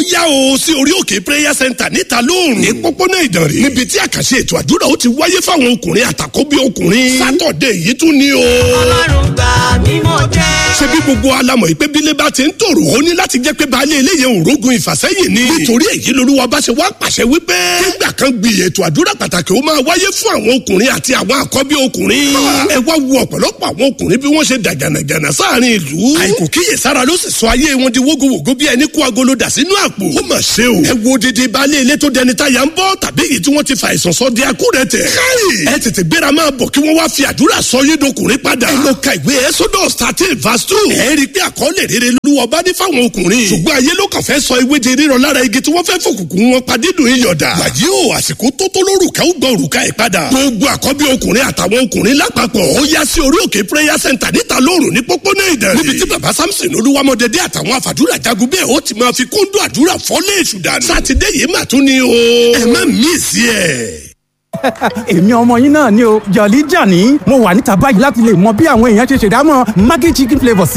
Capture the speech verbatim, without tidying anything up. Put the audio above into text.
yá o sí orí òkè prayer center níta lóòrùn ní pópónà Ìdànrè níbi tí àkànṣe ètò àdúrà ó ti wáyé fáwọn ọkùnrin àtàkọ́bí ọkùnrin sátọ̀dẹ̀ yìí tún ní o. ọlọ́run gbà mí mọ́ jẹ́. ṣé bí gbogbo alamọ̀ yìí pé bílé bá ti ń tòrò ó ní láti jẹ́ pé baálé eléyè òrógun ìfàsẹ́yìn ni. nítorí èyí lolúwa bá ṣe wá pàṣẹ wípé nígbà kan gbi ètò àdúrà pàtàkì ó máa wáyé fún àwọn ọkùnrin àti àwọn àkọ́bí ọkùnrin. ẹ wá wo ọ̀pọ̀lọpọ̀ àwọn ọkùnrin bí wọ́n ṣe dàgànàgànà sáàrin ìlú. àìkò kíyèsára ló sì sọ ayé wọn di wógowògo bí ẹni kó agolo dà sínú àpò. ó mà ṣe o. ẹ wo didi baálé ilé tó dẹni táyà ń bọ́ tàbí èyí tí wọ́n ti fa àìsàn sọ di akúrẹ̀tẹ̀. káyì ẹ tètè gbéra máa bọ̀ kí wọ́n wá fi àdúrà sọ yé dọkùnrin padà. ẹ lọ ka ìwé Exodus thirteen verse two. ẹ rí i pé àkọọ́lẹ̀ rere lúwọ bá ní fáwọn ọkùnrin. ṣùgbọ́n ayé ló kàn fẹ́ sọ ewé di rírọ lára igi tí wọ́n fẹ́ fòkùnkùn wọn padì dùn iyọ̀dà. wàyí o àsìkò tó tó lórúkà ó gbọ́ òrùka ẹ̀ padà. gbogbo àkọ́bí ọkùnrin àtàwọn ọkùnrin lápapọ̀ ó yá sí orí òkè prayer center níta lóòrùn ní pópónà Ìdànrè. níbi tí bàbá Samson olúwamọdédé àtàwọn àfàdúrà jagun bẹ́ẹ̀ ó ti máa fi kóńdó àdúrà fọ́lé èṣù dànù. sátidé yìí mà tún ni o. ẹ má mísì ẹ̀. èmi ọmọ yín náà ni o Jolly Johnny mo wà níta báyìí láti lè mọ bí àwọn èèyàn ṣe ṣèdámọ̀ Maggi chicken flavour sí